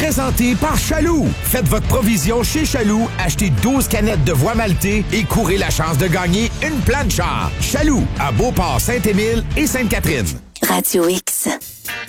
présenté par Chaloux. Faites votre provision chez Chaloux, achetez 12 canettes de voie maltée et courez la chance de gagner une planche. Chaloux, à Beauport, Saint-Émile et Sainte-Catherine. Radio X.